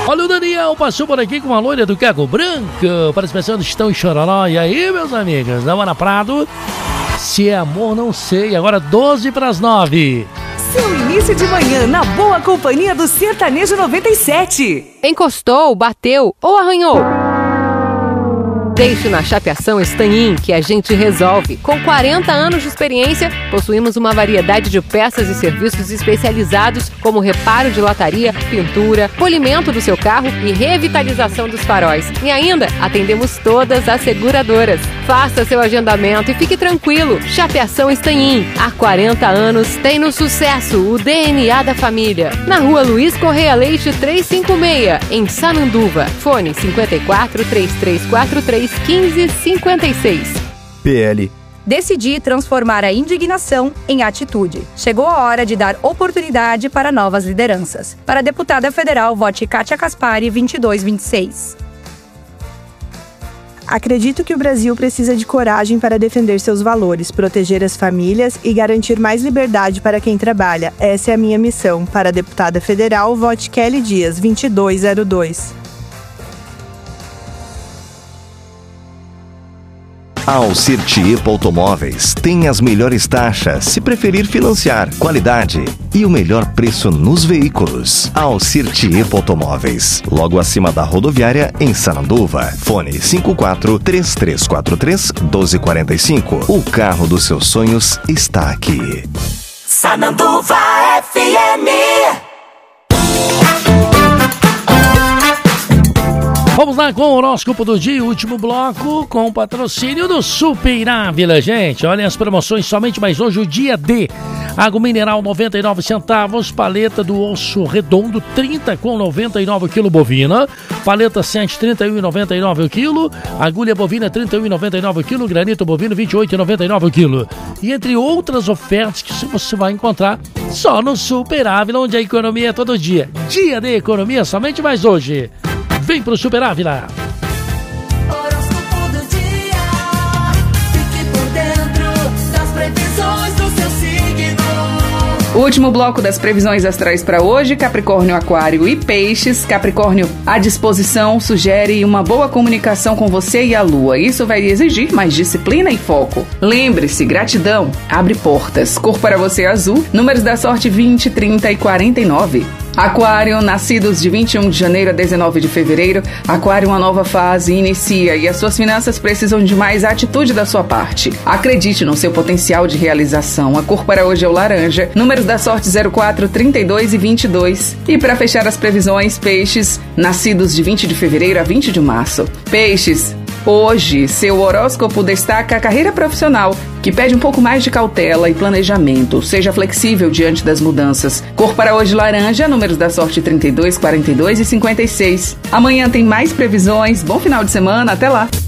Olha, o Daniel passou por aqui com uma loira do Caco Branco. Parece pensando estão em Chororó. E aí, meus amigos? Da Ana Prado. Se é amor, não sei. Agora 8:50. Seu início de manhã na boa companhia do Sertanejo 97. Encostou, bateu ou arranhou? Deixe na Chapeação Stanhin que a gente resolve. Com 40 anos de experiência, possuímos uma variedade de peças e serviços especializados como reparo de lataria, pintura, polimento do seu carro e revitalização dos faróis. E ainda atendemos todas as seguradoras. Faça seu agendamento e fique tranquilo. Chapeação Stanhin, há 40 anos, tem no sucesso o DNA da família. Na Rua Luiz Correia Leite 356, em Sananduva. Fone 54 3343 1556. PL. Decidi transformar a indignação em atitude. Chegou a hora de dar oportunidade para novas lideranças. Para a deputada federal, vote Kátia Caspari 2226. Acredito que o Brasil precisa de coragem para defender seus valores, proteger as famílias e garantir mais liberdade para quem trabalha. Essa é a minha missão. Para a deputada federal, vote Kelly Dias 2202. A Alcir Tiepo Automóveis tem as melhores taxas, se preferir financiar, qualidade e o melhor preço nos veículos. A Alcir Tiepo Automóveis, logo acima da rodoviária em Sananduva. Fone 54 3343 1245. O carro dos seus sonhos está aqui. Sananduva FM. Vamos lá com o horóscopo do dia, último bloco, com o patrocínio do Super Ávila, gente. Olha as promoções somente mais hoje, o dia D. Água mineral 99 centavos, paleta do osso redondo 30 com 99 kg bovina, paleta 7 31,99 o quilo, agulha bovina 31,99 o quilo, granito bovino 28,99 o quilo. E entre outras ofertas que você vai encontrar só no Super Ávila, onde a economia é todo dia. Dia D, economia somente mais hoje. Vem pro Super Ávila. Horóscopo do dia. Fique por dentro das previsões do seu signo. O último bloco das previsões astrais para hoje, Capricórnio, Aquário e Peixes. Capricórnio, a disposição sugere uma boa comunicação com você e a Lua. Isso vai exigir mais disciplina e foco. Lembre-se, gratidão abre portas. Cor para você azul, números da sorte 20, 30 e 49. Aquário, nascidos de 21 de janeiro a 19 de fevereiro, Aquário, uma nova fase inicia e as suas finanças precisam de mais atitude da sua parte. Acredite no seu potencial de realização. A cor para hoje é o laranja, números da sorte 04, 32 e 22. E para fechar as previsões, Peixes, nascidos de 20 de fevereiro a 20 de março. Peixes, hoje, seu horóscopo destaca a carreira profissional, que pede um pouco mais de cautela e planejamento. Seja flexível diante das mudanças. Cor para hoje laranja, números da sorte 32, 42 e 56. Amanhã tem mais previsões. Bom final de semana, até lá!